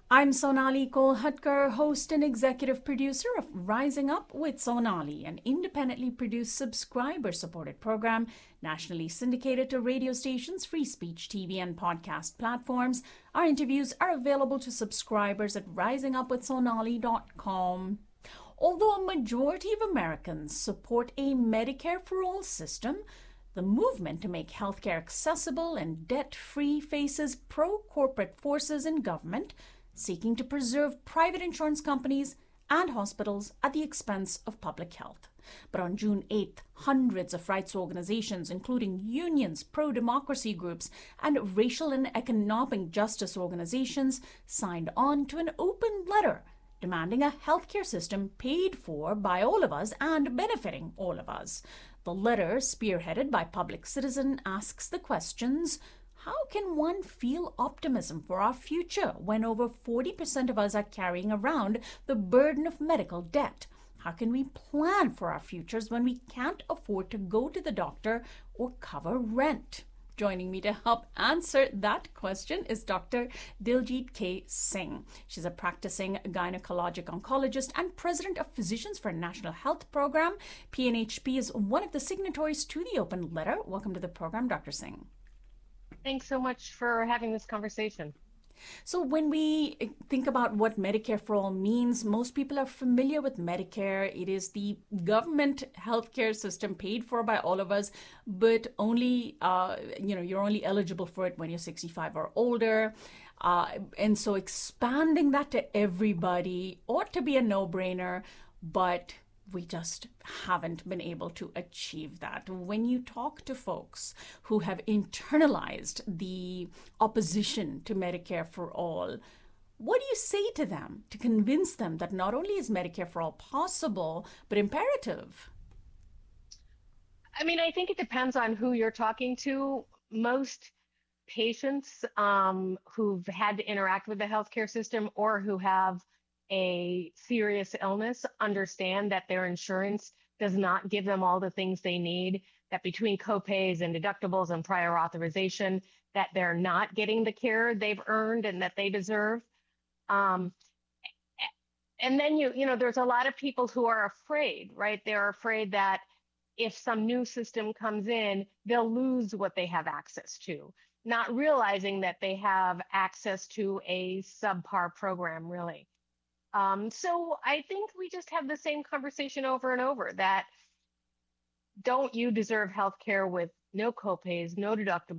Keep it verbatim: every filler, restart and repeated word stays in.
I'm Sonali Kolhatkar, host and executive producer of Rising Up with Sonali, an independently produced subscriber supported program nationally syndicated to radio stations, free speech T V, and podcast platforms. Our interviews are available to subscribers at rising up with sonali dot com. Although a majority of Americans support a Medicare for All system, the movement to make healthcare accessible and debt free faces pro corporate forces in government seeking to preserve private insurance companies and hospitals at the expense of public health. But on June eighth, hundreds of rights organizations, including unions, pro democracy groups, and racial and economic justice organizations, signed on to an open letter demanding a healthcare system paid for by all of us and benefiting all of us. The letter, spearheaded by Public Citizen, asks the questions: how can one feel optimism for our future when over forty percent of us are carrying around the burden of medical debt? How can we plan for our futures when we can't afford to go to the doctor or cover rent? Joining me to help answer that question is Doctor Diljit K. Singh. She's a practicing gynecologic oncologist and president of Physicians for a National Health Program. P N H P is one of the signatories to the open letter. Welcome to the program, Doctor Singh. Thanks so much for having this conversation. So when we think about what Medicare for All means, most people are familiar with Medicare. It is the government healthcare system paid for by all of us, but only, uh, you know, you're only eligible for it when you're sixty-five or older. Uh, and so expanding that to everybody ought to be a no-brainer, but we just haven't been able to achieve that. When you talk to folks who have internalized the opposition to Medicare for All, what do you say to them to convince them that not only is Medicare for All possible, but imperative? I mean, I think it depends on who you're talking to. Most patients um, who've had to interact with the healthcare system or who have a serious illness understand that their insurance does not give them all the things they need, that between copays and deductibles and prior authorization, that they're not getting the care they've earned and that they deserve. Um, and then, you, you know, there's a lot of people who are afraid, right? They're afraid that if some new system comes in, they'll lose what they have access to, not realizing that they have access to a subpar program, really. Um, so I think we just have the same conversation over and over that don't you deserve health care with no copays, no deductibles?